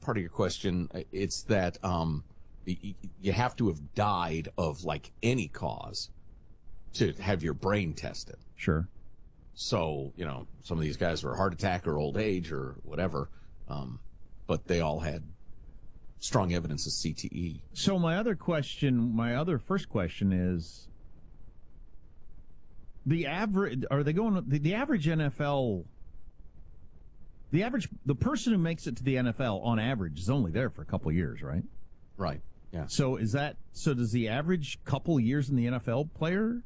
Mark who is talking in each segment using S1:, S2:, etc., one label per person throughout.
S1: part of your question. It's that you have to have died of like any cause to have your brain tested.
S2: Sure.
S1: So, some of these guys were heart attack or old age or whatever, but they all had strong evidence of CTE.
S2: So my other first question is, the average NFL, the person who makes it to the NFL on average is only there for a couple of years, right?
S1: Right. Yeah.
S2: So does the average couple years in the NFL player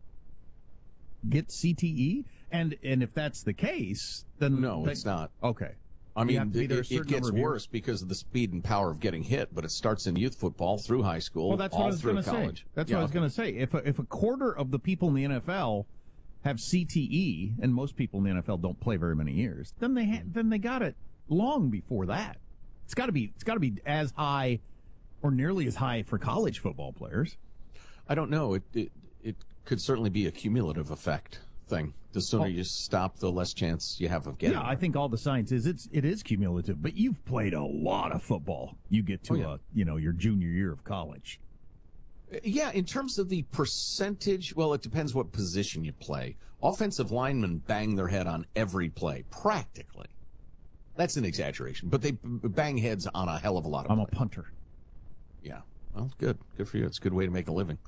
S2: get CTE? And if that's the case, then
S1: no, it's not.
S2: Okay.
S1: I mean, it gets worse because of the speed and power of getting hit, but it starts in youth football through high school,
S2: well, that's what I was
S1: through
S2: gonna
S1: college.
S2: Say. That's what I was going to say. If a quarter of the people in the NFL have CTE, and most people in the NFL don't play very many years, then they got it long before that. It's got to be as high or nearly as high for college football players.
S1: I don't know. It could certainly be a cumulative effect thing. The sooner you stop, the less chance you have of getting it.
S2: I think all the science is it is cumulative, but you've played a lot of football. You get to your junior year of college.
S1: Yeah, in terms of the percentage, well, it depends what position you play. Offensive linemen bang their head on every play, practically. That's an exaggeration, but they bang heads on a hell of a lot of
S2: I'm
S1: plays.
S2: A punter.
S1: Yeah, well, good for you. It's a good way to make a living.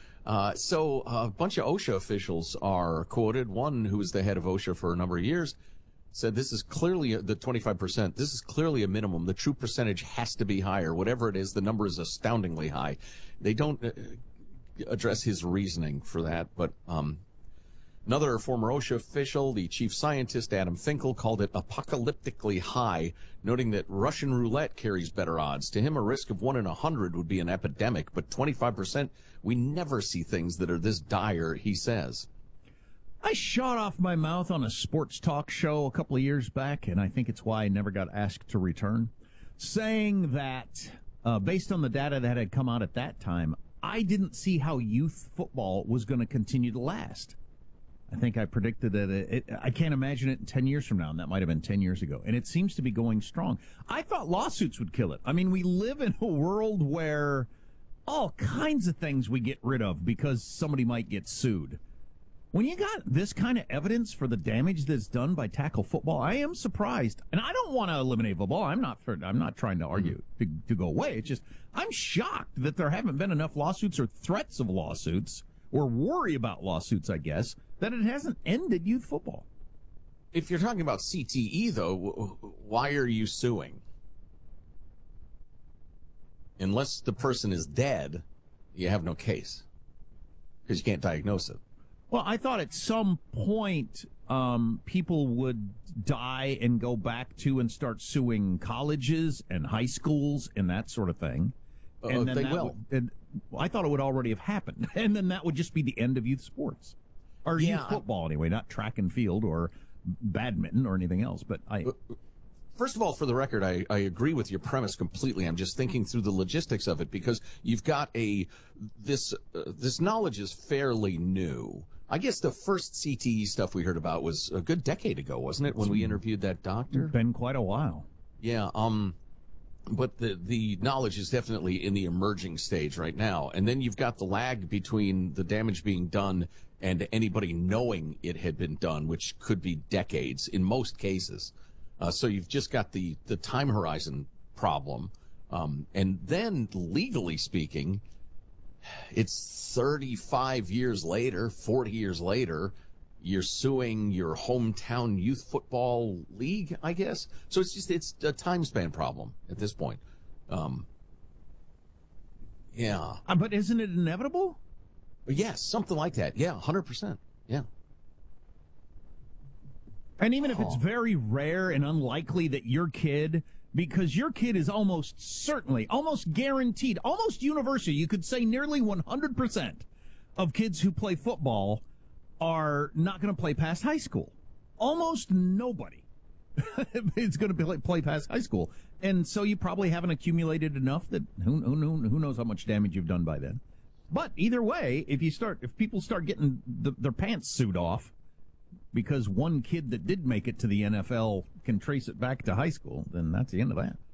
S1: So a bunch of OSHA officials are quoted. One who was the head of OSHA for a number of years said this is clearly the 25%. This is clearly a minimum. The true percentage has to be higher. Whatever it is, the number is astoundingly high. They don't address his reasoning for that. But another former OSHA official, the chief scientist, Adam Finkel, called it apocalyptically high, noting that Russian roulette carries better odds. To him, a risk of 1 in 100 would be an epidemic, but 25%, we never see things that are this dire, he says.
S2: I shot off my mouth on a sports talk show a couple of years back, and I think it's why I never got asked to return, saying that based on the data that had come out at that time, I didn't see how youth football was going to continue to last. I think I predicted that I can't imagine it in 10 years from now, and that might have been 10 years ago. And it seems to be going strong. I thought lawsuits would kill it. I mean, we live in a world where all kinds of things we get rid of because somebody might get sued. When you got this kind of evidence for the damage that's done by tackle football, I am surprised. And I don't want to eliminate football. I'm not trying to argue to go away. It's just I'm shocked that there haven't been enough lawsuits or threats of lawsuits or worry about lawsuits, I guess, that it hasn't ended youth football.
S1: If you're talking about CTE, though, why are you suing? Unless the person is dead, you have no case because you can't diagnose it.
S2: Well, I thought at some point people would die and go back to and start suing colleges and high schools and that sort of thing. And then
S1: they will.
S2: I thought it would already have happened. And then that would just be the end of youth sports. Or youth football, anyway, not track and field or badminton or anything else. But
S1: First of all, for the record, I agree with your premise completely. I'm just thinking through the logistics of it because you've got this knowledge is fairly new. I guess the first CTE stuff we heard about was a good decade ago, wasn't it, when we interviewed that doctor?
S2: Been quite a while.
S1: Yeah, but the knowledge is definitely in the emerging stage right now. And then you've got the lag between the damage being done and anybody knowing it had been done, which could be decades in most cases. So you've just got the time horizon problem. And then, legally speaking, it's 35 years later, 40 years later, you're suing your hometown youth football league, I guess. So it's a time span problem at this point. Yeah.
S2: But isn't it inevitable?
S1: Yes, something like that. Yeah, 100%. Yeah.
S2: And even if it's very rare and unlikely that your kid, because your kid is almost certainly, almost guaranteed, almost universal, you could say nearly 100% of kids who play football are not going to play past high school. Almost nobody is going to play past high school. And so you probably haven't accumulated enough that who knows how much damage you've done by then. But either way, if people start getting their pants sewed off because one kid that did make it to the NFL can trace it back to high school, then that's the end of that.